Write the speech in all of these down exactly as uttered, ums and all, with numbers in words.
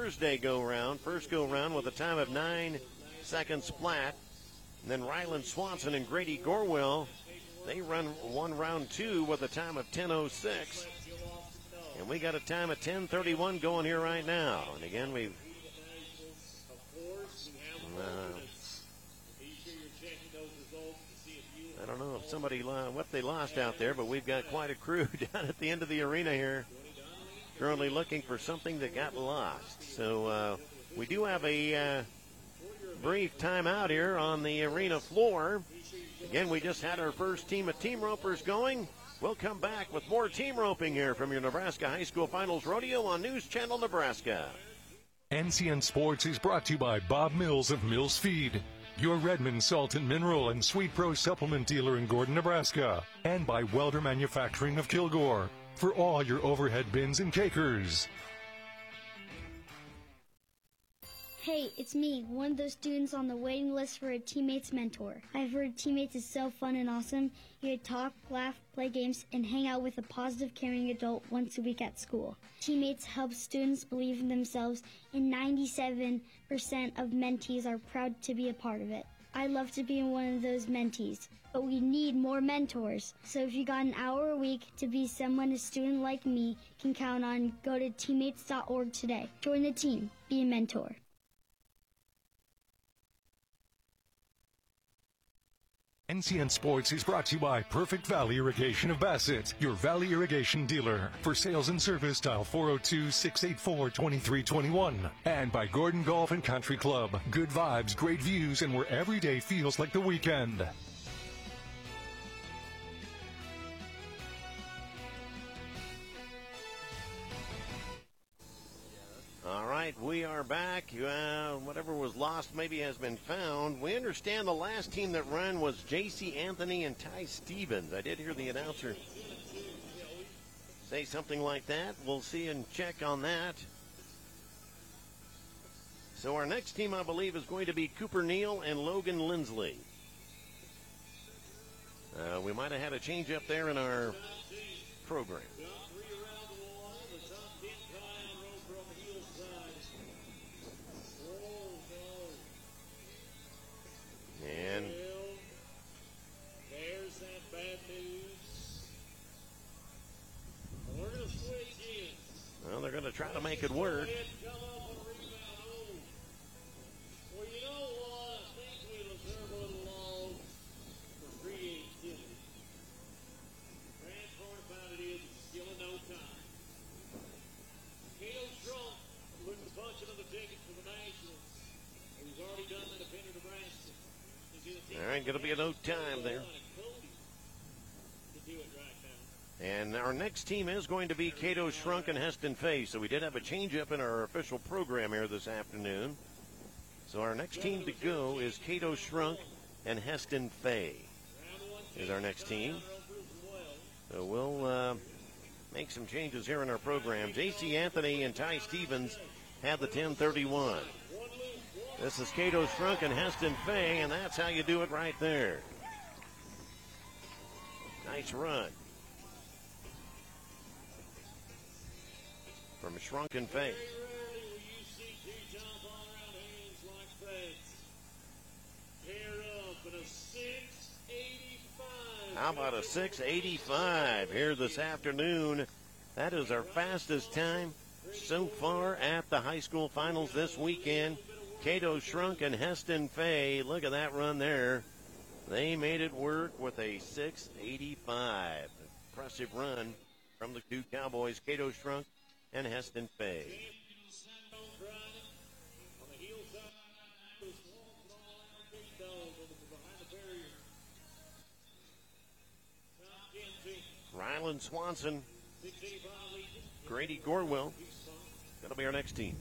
Thursday go-round. First go-round with a time of nine seconds flat. And then Ryland Swanson and Grady Gorwell, they run one round two with a time of ten oh six. And we got a time of ten thirty-one going here right now. And again, we've... Uh, I don't know if somebody what they lost out there, but we've got quite a crew down at the end of the arena here, currently looking for something that got lost. So uh, we do have a uh, brief timeout here on the arena floor. Again, we just had our first team of team ropers going. We'll come back with more team roping here from your Nebraska High School Finals Rodeo on News Channel Nebraska. N C N Sports is brought to you by Bob Mills of Mills Feed, your Redmond Salt and Mineral and Sweet Pro supplement dealer in Gordon, Nebraska, and by Welder Manufacturing of Kilgore for all your overhead bins and cakers. Hey, it's me, one of those students on the waiting list for a Teammates mentor. I've heard Teammates is so fun and awesome. You get to talk, laugh, play games, and hang out with a positive, caring adult once a week at school. Teammates helps students believe in themselves, and ninety-seven percent of mentees are proud to be a part of it. I'd love to be one of those mentees, but we need more mentors. So if you got an hour a week to be someone a student like me can count on, go to teammates dot org today. Join the team. Be a mentor. N C N Sports is brought to you by Perfect Valley Irrigation of Bassett, your Valley Irrigation dealer. For sales and service, dial four oh two, six eight four, two three two one. And by Gordon Golf and Country Club. Good vibes, great views, and where every day feels like the weekend. All right, we are back. Uh, whatever was lost maybe has been found. We understand the last team that ran was J C Anthony and Ty Stevens. I did hear the announcer say something like that. We'll see and check on that. So our next team, I believe, is going to be Cooper Neal and Logan Lindsley. Uh, we might have had a change up there in our program. And there's that bad news. We're going to switch in. Well, they're going to try to make it work. Well, you know what? I think we'll observe a little long for creativity. Transform about it is still in no time. Kale Trump putting a bunch of other tickets for the Nationals. He's already done that at Penner, Nebraska. All right, going to be a no time there. And our next team is going to be Cato Shrunk and Heston Fay. So we did have a change-up in our official program here this afternoon. So our next team to go is Cato Shrunk and Heston Fay is our next team. So we'll uh, make some changes here in our program. J C Anthony and Ty Stevens have the ten thirty-one. This is Cato Shrunk and Heston Fay, and that's how you do it right there. Nice run from Shrunk and Fay. How about a six eighty-five here this afternoon? That is our fastest time so far at the high school finals this weekend. Cato Shrunk and Heston Fay, look at that run there. They made it work with a six eighty-five. Impressive run from the two Cowboys, Cato Shrunk and Heston Fay. Ryland Swanson, Grady Gorwell, that'll be our next team.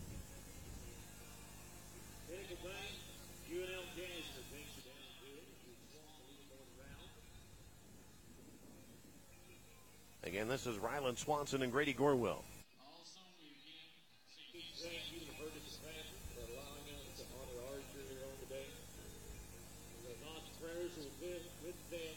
Again, this is Ryland Swanson and Grady Gorwell. Thank you to Curtis Patrick for allowing us to honor our year here on today. The Knott's prayers are with, with them